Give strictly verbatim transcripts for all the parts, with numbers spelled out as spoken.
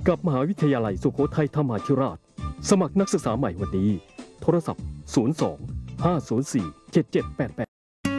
กับมหาวิทยาลัยสุโขทัยธรรมาธิราชสมัครนักศึกษาใหม่วันนี้โทรศัพท์ศูนย์ สอง ห้า ศูนย์ สี่ เจ็ด เจ็ด แปด แปด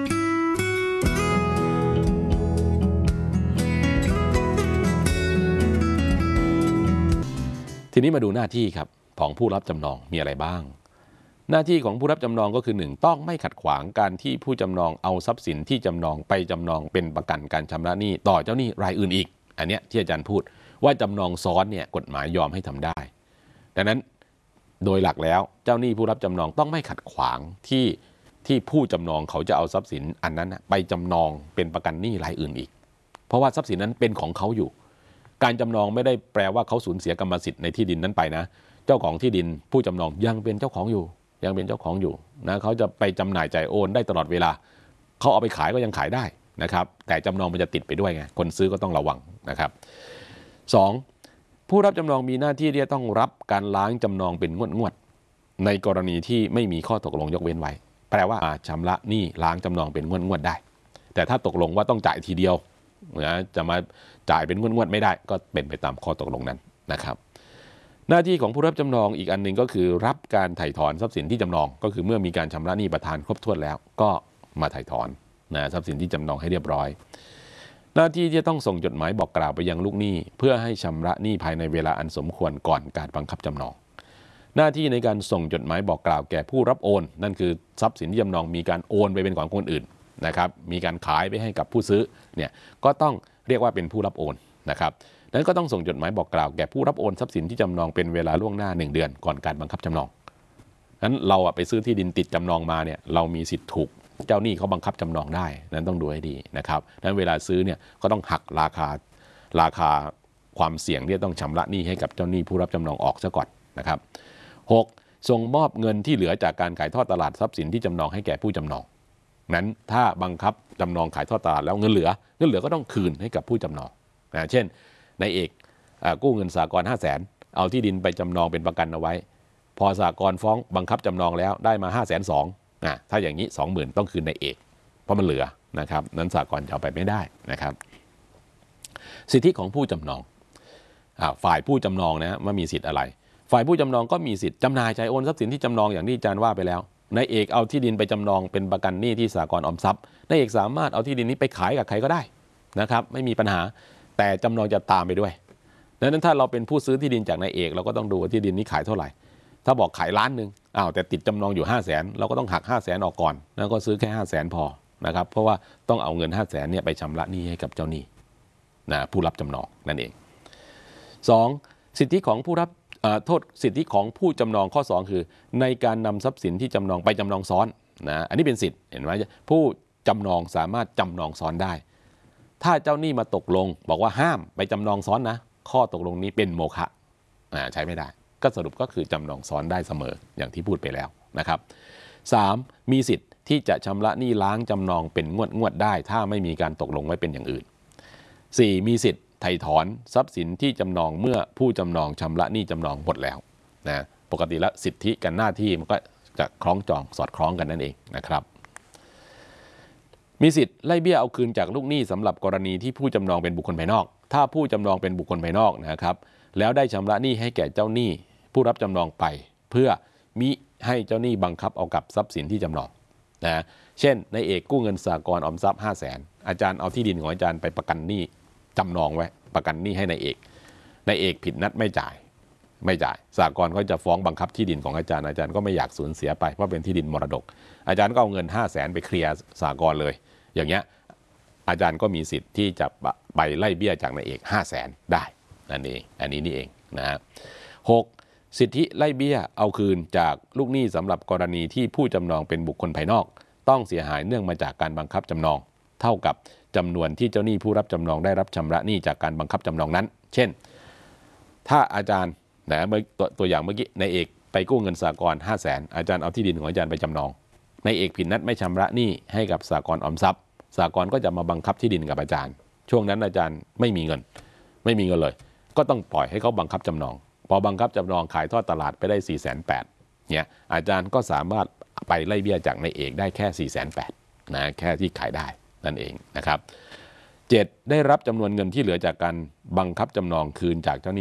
ทีนี้มาดูหน้าที่ครับของผู้รับจำนองมีอะไรบ้างหน้าที่ของผู้รับจำนองก็คือหนึ่งต้องไม่ขัดขวางการที่ผู้จำนองเอาทรัพย์สินที่จำนองไปจำนองเป็นประกันการชำระหนี้ต่อเจ้าหนี้รายอื่นอีกอันเนี้ยที่อาจารย์พูดว่าจำนองซ้อนเนี่ยกฎหมายยอมให้ทำได้ดังนั้นโดยหลักแล้วเจ้าหนี้ผู้รับจำนองต้องไม่ขัดขวางที่ที่ผู้จำนองเขาจะเอาทรัพย์สินอันนั้นไปจำนองเป็นประกันหนี้รายอื่นอีกเพราะว่าทรัพย์สินนั้นเป็นของเขาอยู่การจำนองไม่ได้แปลว่าเขาสูญเสียกรรมสิทธิ์ในที่ดินนั้นไปนะเจ้าของที่ดินผู้จำนองยังเป็นเจ้าของอยู่ยังเป็นเจ้าของอยู่นะเขาจะไปจำหน่ายจ่ายโอนได้ตลอดเวลาเขาเอาไปขายก็ยังขายได้นะครับแต่จำนองมันจะติดไปด้วยไงคนซื้อก็ต้องระวังนะครับสองผู้รับจำนองมีหน้าที่ที่จะต้องรับการล้างจำนองเป็นงวดๆในกรณีที่ไม่มีข้อตกลงยกเว้นไว้แปลว่าชำระหนี้ล้างจำนองเป็นงวดๆได้แต่ถ้าตกลงว่าต้องจ่ายทีเดียวนะจะมาจ่ายเป็นงวดๆไม่ได้ก็เป็นไปตามข้อตกลงนั้นนะครับหน้าที่ของผู้รับจำนองอีกอันหนึ่งก็คือรับการไถ่ถอนทรัพย์สินที่จำนองก็คือเมื่อมีการชำระหนี้ประทานครบถ้วนแล้วก็มาไถ่ถอนนะทรัพย์สินที่จำนองให้เรียบร้อยหน้าที่ที่จะต้องส่งจดหมายบอกกล่าวไปยังลูกหนี้เพื่อให้ชำระหนี้ภายในเวลาอันสมควรก่อนการบังคับจำนองหน้าที่ในการส่งจดหมายบอกกล่าวแก่ผู้รับโอนนั่นคือทรัพย์สินที่จำนองมีการโอนไปเป็นของคนอื่นนะครับมีการขายไปให้กับผู้ซื้อเนี่ยก็ต้องเรียกว่าเป็นผู้รับโอนนะครับนั้นก็ต้องส่งจดหมายบอกกล่าวแก่ผู้รับโอนทรัพย์สินที่จำนองเป็นเวลาล่วงหน้าหนึ่งเดือนก่อนการบังคับจำนองนั้นเราไปซื้อที่ดินติดจำนองมาเนี่ยเรามีสิทธิ์ถูกเจ้าหนี้เขาบังคับจำนองได้นั้นต้องดูให้ดีนะครับนั้นเวลาซื้อเนี่ยก็ต้องหักราคาราคาความเสี่ยงที่ต้องชำระหนี้ให้กับเจ้าหนี้ผู้รับจำนองออกซะก่อนนะครับหกส่งมอบเงินที่เหลือจากการขายทอดตลาดทรัพย์สินที่จำนองให้แก่ผู้จำนองนั้นถ้าบังคับจำนองขายทอดตลาดแล้วเงินเหลือเงินเหลือก็ต้องคืนให้กับผู้จำนองนะเช่นนายเอกกู้เงินสหกรณ์ห้าแสนเอาที่ดินไปจำนองเป็นประกันเอาไว้พอสหกรณ์ฟ้องบังคับจำนองแล้วได้มาห้าแสนสองนะถ้าอย่างนี้สองหมื่นต้องคืนนายเอกเพราะมันเหลือนะครับนั้นสหกรณ์จะเอาไปไม่ได้นะครับสิทธิของผู้จำนองฝ่ายผู้จำนองนะว่ามีสิทธิ์อะไรฝ่ายผู้จำนองก็มีสิทธิ์จำหน่ายจ่ายโอนทรัพย์สินที่จำนองอย่างที่อาจารย์ว่าไปแล้วนายเอกเอาที่ดินไปจำนองเป็นประกันหนี้ที่สหกรณ์ออมทรัพย์นายเอกสามารถเอาที่ดินนี้ไปขายกับใครก็ได้นะครับไม่มีปัญหาแต่จำนองจะตามไปด้วยดังนั้นถ้าเราเป็นผู้ซื้อที่ดินจากนายเอกเราก็ต้องดูว่าที่ดินนี้ขายเท่าไหร่ถ้าบอกขายล้านหนึ่งอ้าวแต่ติดจำนองอยู่ห้าแสนเราก็ต้องหักห้าแสนออกก่อนแล้วก็ซื้อแค่ห้าแสนพอนะครับเพราะว่าต้องเอาเงินห้าแสนเนี่ยไปชำระหนี้ให้กับเจ้าหนี้นะผู้รับจำนองนั่นเองสองสิทธิของผู้รับโทษสิทธิของผู้จำนองข้อสองคือในการนำทรัพย์สินที่จำนองไปจำนองซ้อนนะอันนี้เป็นสิทธิ์เห็นไหมผู้จำนองสามารถจำนองซ้อนได้ถ้าเจ้าหนี้มาตกลงบอกว่าห้ามไปจำนองซ้อนนะข้อตกลงนี้เป็นโมฆะใช้ไม่ได้ก็สรุปก็คือจำนองซ้อนได้เสมออย่างที่พูดไปแล้วนะครับสามมีสิทธิ์ที่จะชำระหนี้ล้างจำนองเป็นงวดงวดได้ถ้าไม่มีการตกลงไว้เป็นอย่างอื่นสี่มีสิทธิ์ไถ่ถอนทรัพย์สินที่จำนองเมื่อผู้จำนองชำระหนี้จำนองหมดแล้วนะปกติแล้วสิทธิกับหน้าที่มันก็จะคล้องจองสอดคล้องกันนั่นเองนะครับมีสิทธิ์ไล่เบี้ยเอาคืนจากลูกหนี้สำหรับกรณีที่ผู้จำนองเป็นบุคคลภายนอกถ้าผู้จำนองเป็นบุคคลภายนอกนะครับแล้วได้ชำระหนี้ให้แก่เจ้าหนี้ผู้รับจำนองไปเพื่อมิให้เจ้าหนี้บังคับเอากับทรัพย์สินที่จำนองนะเช่นนายเอกกู้เงินสหกรณ์ออมทรัพย์ห้าแสนอาจารย์เอาที่ดินของอาจารย์ไปประกันหนี้จำนองไว้ประกันหนี้ให้นายเอกนายเอกผิดนัดไม่จ่ายไม่จ่ายสหกรณ์ก็จะฟ้องบังคับที่ดินของอาจารย์อาจารย์ก็ไม่อยากสูญเสียไปเพราะเป็นที่ดินมรดกอาจารย์ก็เอาเงินห้าแสนไปเคลียร์สหกรณ์เลยอย่างเงี้ยอาจารย์ก็มีสิทธิ์ที่จะไปไล่เบี้ยจากนายเอกห้าแสนได้อันนี้อันนี้นี่เองนะฮะหกสิทธิไล่เบี้ยเอาคืนจากลูกหนี้สำหรับกรณีที่ผู้จำนองเป็นบุคคลภายนอกต้องเสียหายเนื่องมาจากการบังคับจำนองเท่ากับจำนวนที่เจ้าหนี้ผู้รับจำนองได้รับชำระหนี้จากการบังคับจำนองนั้นเช่นถ้าอาจารย์นะเมื่อตัวตัวอย่างเมื่อกี้นายเอกไปกู้เงินสหกรณ์ห้าแสนอาจารย์เอาที่ดินของอาจารย์ไปจำนองนายเอกผิดนัดไม่ชำระหนี้ให้กับสหกรณ์ออมทรัพย์สหกรณ์ก็จะมาบังคับที่ดินกับอาจารย์ช่วงนั้นอาจารย์ไม่มีเงินไม่มีเงินเลยก็ต้องปล่อยให้เขาบังคับจำนองพอบังคับจำนองขายทอดตลาดไปได้ สี่แสนแปดหมื่น เนี่ยอาจารย์ก็สามารถไปไล่เบี้ยจากนายเอกได้แค่ สี่แสนแปดหมื่น นะแค่ที่ขายได้นั่นเองนะครับเจ็ดได้รับจำนวนเงินที่เหลือจากการบังคับจำนองคืนจากเจ้าหนี้